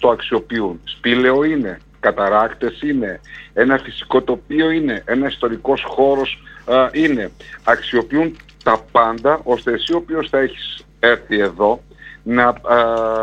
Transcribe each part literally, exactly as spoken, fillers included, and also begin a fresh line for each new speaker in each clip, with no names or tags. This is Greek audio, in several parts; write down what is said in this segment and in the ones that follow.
το αξιοποιούν. Σπήλαιο είναι, καταράκτες είναι, ένα φυσικό τοπίο είναι, ένα ιστορικός χώρος α, είναι. Αξιοποιούν τα πάντα, ώστε εσύ ο οποίος θα έχεις έρθει εδώ, να, α,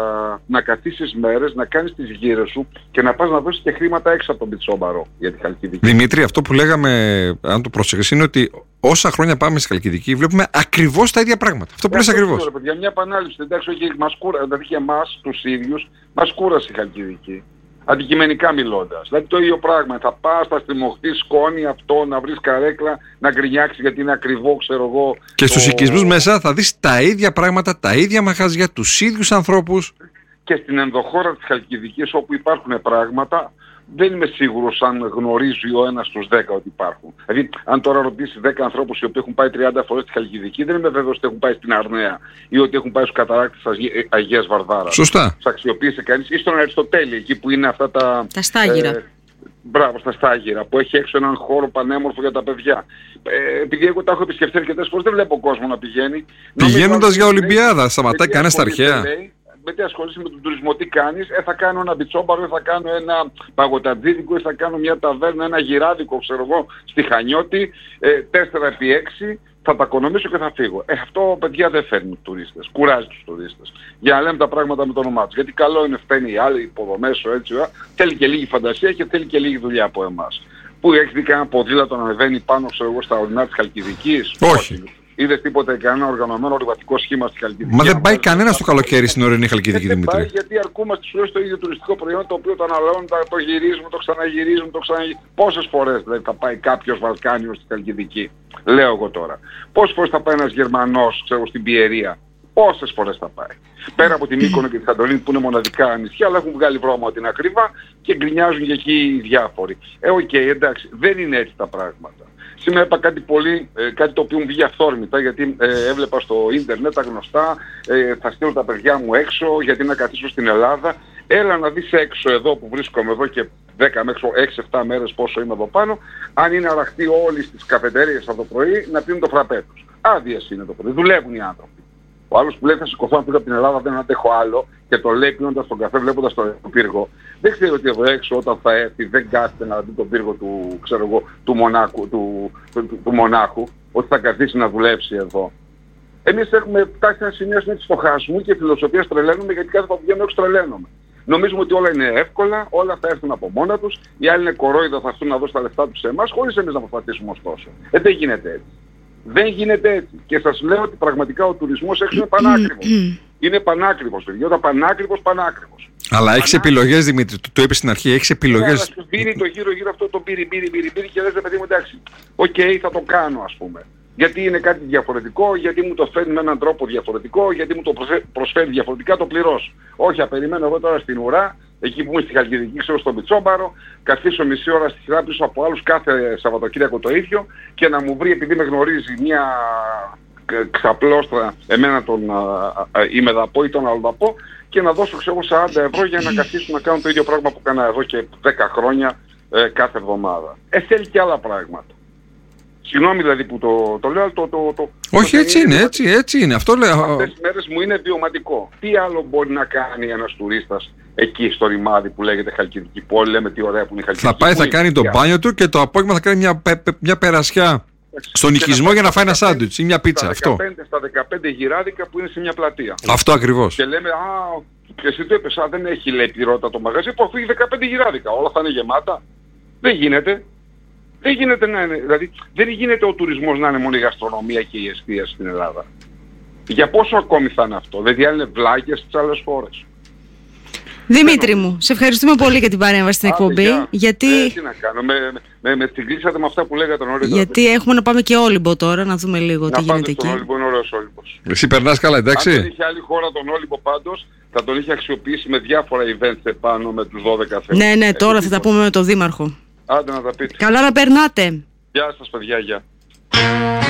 να καθίσεις μέρες, να κάνεις τις γύρες σου και να πας να δώσεις και χρήματα έξω από τον Πιτσόμπαρο για τη Χαλκιδική.
Δημήτρη, αυτό που λέγαμε, αν το προσέξεις, είναι ότι όσα χρόνια πάμε στη Χαλκιδική βλέπουμε ακριβώς τα ίδια πράγματα. Αυτό που λες ακριβώς.
Για μια επανάληψη, εντάξει, όχι, μας κούρα, δηλαδή για εμάς τους ίδιους, μας κούρασε η Χαλκιδική. Αντικειμενικά μιλώντας. Δηλαδή το ίδιο πράγμα. Θα πας, θα στριμωχτείς σκόνη αυτό, να βρεις καρέκλα, να γκρινιάξεις γιατί είναι ακριβό, ξέρω εγώ.
Και στους
το...
οικισμούς μέσα θα δεις τα ίδια πράγματα, τα ίδια μαγαζιά, τους ίδιους ανθρώπους.
Και στην ενδοχώρα της Χαλκιδικής όπου υπάρχουν πράγματα, δεν είμαι σίγουρος αν γνωρίζει ο ένας τους δέκα ότι υπάρχουν. Δηλαδή, αν τώρα ρωτήσεις δέκα ανθρώπους οι οποίοι έχουν πάει τριάντα φορές στη Χαλκιδική, δεν είμαι βέβαιος ότι έχουν πάει στην Αρναία ή ότι έχουν πάει στους καταράκτες της Αγίας Βαρδάρας.
Σωστά.
Τους αξιοποίησε κανείς ή στον Αριστοτέλη, εκεί που είναι αυτά τα...
Τα στάγυρα.
Ε, μπράβο, στα στάγυρα, που έχει έξω έναν χώρο πανέμορφο για τα παιδιά. Ε, επειδή εγώ τα έχω επισκεφτεί αρκετές φορές, δεν βλέπω κόσμο να πηγαίνει.
Πηγαίνοντας για Ολυμπιάδα, σταματάει κανένα στα αρχαία.
Με τι ασχολείσαι με τον τουρισμό, τι κάνεις, ε, θα κάνω ένα μπιτσόμπαρο, θα κάνω ένα παγωτατζίδικο, θα κάνω μια ταβέρνα, ένα γυράδικο, ξέρω εγώ, στη Χανιώτη, ε, τέσσερα επί έξι, θα τα οικονομήσω και θα φύγω. Ε, αυτό, παιδιά, δεν φέρνει τους τουρίστες, κουράζει τους τουρίστες. Για να λέμε τα πράγματα με το όνομά τους. Γιατί καλό είναι, φταίνει οι άλλοι υποδομές, έτσι, θέλει και λίγη φαντασία και θέλει και λίγη δουλειά από εμάς. Που έχει δει κανένα ποδήλατο να ανεβαίνει πάνω, ξέρω εγώ, στα ορεινά της Χαλκιδικής?
Όχι.
Είδες τίποτε κανένα οργανωμένο ορειβατικό σχήμα στη Χαλκιδική?
Μα δεν πάει κανένα στο καλοκαίρι στην ορεινή Χαλκιδική, Δημήτρη.
Δεν πάει, γιατί αρκούμαστε σου στο ίδιο τουριστικό προϊόν το οποίο το αναλώνουν, το γυρίζουμε, το ξαναγυρίζουμε, το ξαναγυρίζουμε. Πόσες φορές δηλαδή θα πάει κάποιος Βαλκάνιος στη Χαλκιδική? Λέω εγώ τώρα. Πόσες φορές θα πάει ένας Γερμανός, ξέρω, στην Πιερία? Πόσες φορές θα πάει? Πέρα από τη Μύκονο και τη Σαντορίνη που είναι μοναδικά νησιά, αλλά έχουν βγάλει βρώμα ότι είναι ακριβά και γκρινιάζουν και εκεί οι διάφοροι. Ε, οκ, okay, εντάξει, δεν είναι έτσι τα πράγματα. Σήμερα είπα κάτι πολύ, ε, κάτι το οποίο μου βγήκε αυθόρμητα, γιατί ε, έβλεπα στο ίντερνετ τα γνωστά, ε, θα στείλω τα παιδιά μου έξω γιατί να καθίσω στην Ελλάδα. Έλα να δεις έξω εδώ που βρίσκομαι εδώ και δέκα μέχρι έξι εφτά μέρες πόσο είμαι εδώ πάνω, αν είναι αραχτοί όλοι στις καφετέρειες από το πρωί να πίνουν το φραπέ τους. Άδειες είναι το πρωί, δουλεύουν οι άνθρωποι. Ο άλλος που λέει θα σηκωθώ να φύγω από την Ελλάδα, δεν αντέχω άλλο, και το λέει πίνοντας τον καφέ, βλέποντας τον πύργο. Δεν ξέρω ότι εδώ έξω όταν θα έρθει δεν κάθεται να δει τον πύργο του, ξέρω εγώ, του, μονάκου, του, του, του, του μονάχου, ότι θα καθίσει να δουλέψει εδώ. Εμείς έχουμε φτάσει σε ένα σημείο της στοχασμού και φιλοσοφίας τρελαίνουμε, γιατί κάθε φορά βγαίνουμε έξω τρελαίνουμε. Νομίζουμε ότι όλα είναι εύκολα, όλα θα έρθουν από μόνα τους, οι άλλοι είναι κορόιδα, θα έρθουν να δώσουν τα λεφτά τους σε εμάς, χωρίς εμείς να προσπαθήσουμε ωστόσο. Ε, δεν γίνεται έτσι. Δεν γίνεται έτσι. Και σας λέω ότι πραγματικά ο τουρισμός έξω είναι πανάκριβος. Είναι πανάκριβος, παιδιά. Όταν πανάκριβος, πανάκριβος.
Αλλά έχεις επιλογές, Δημήτρη. Το, το είπες στην αρχή, έχεις επιλογές.
Ναι, πήρε το γύρω-γύρω αυτό το πήρε, πήρε, πήρε, πήρε και λες, παιδί μου, εντάξει, οκ, okay, θα το κάνω, ας πούμε. Γιατί είναι κάτι διαφορετικό, γιατί μου το φέρνει με έναν τρόπο διαφορετικό, γιατί μου το προσφέρει διαφορετικά, το πληρώσω. Όχι, απεριμένω εγώ τώρα στην ουρά, εκεί που είμαι στη Χαλκιδική, ξέρω στον Πιτσόμπαρο, καθίσω μισή ώρα στη σειρά πίσω από άλλους κάθε Σαββατοκύριακο το ίδιο και να μου βρει, επειδή με γνωρίζει, μια ξαπλώστρα, εμένα τον ημεδαπό ή τον αλλοδαπό, και να δώσω, ξέρω, σαράντα ευρώ για να καθίσουν να κάνουν το ίδιο πράγμα που έκανα εδώ και δέκα χρόνια ε, κάθε εβδομάδα. Ε, θέλει και άλλα πράγματα. Συγγνώμη δηλαδή που το, το λέω, αλλά το, το, το...
Όχι, έτσι είναι, είναι, έτσι, έτσι είναι. Αυτό λέω.
Αυτές τις μέρες μου είναι βιωματικό. Τι άλλο μπορεί να κάνει ένας τουρίστας εκεί στο ρημάδι που λέγεται Χαλκιδική πόλη, λέμε τι ωραία που είναι η Χαλκιδική.
Θα πάει, θα κάνει το μπάνιο του και το απόγευμα θα κάνει μια, πε, μια περασιά στον οικισμό για να φάει ένα σάντουιτς ή μια πίτσα.
Στα
αυτό.
δεκαπέντε, στα δεκαπέντε γυράδικα που είναι σε μια πλατεία.
Αυτό ακριβώς.
Και λέμε, α, και εσύ το είπες, α, δεν έχει λέει πληρότητα το μαγαζί που αφήγει δεκαπέντε γυράδικα. Όλα θα είναι γεμάτα. Δεν γίνεται. Δεν γίνεται να είναι, δηλαδή δεν γίνεται ο τουρισμός να είναι μόνο η γαστρονομία και η εστίαση στην Ελλάδα. Για πόσο ακόμη θα είναι αυτό? Δηλαδή αν είναι βλάκες στις άλλες χώρες.
Δημήτρη μου, σε ευχαριστούμε πολύ για την παρέμβαση στην εκπομπή.
Για,
γιατί...
Ε, τι να κάνω, με, με, με τσιγκλίσατε με αυτά που λέγατε νωρίτερα.
Γιατί έχουμε να πάμε και Όλυμπο τώρα, να δούμε λίγο
να
τι γίνεται εκεί.
Να Όλυμπο, είναι ωραίος Όλυμπος.
Εσύ περνάς καλά, εντάξει.
Αν δεν είχε άλλη χώρα τον Όλυμπο πάντως, θα τον είχε αξιοποιήσει με διάφορα events επάνω με τους δώδεκα θέους.
Ναι, ναι, τώρα θα τα πούμε με τον Δήμαρχο.
Άντε να τα πείτε.
Καλά να περνάτε.
Γεια σας παιδιά, γεια.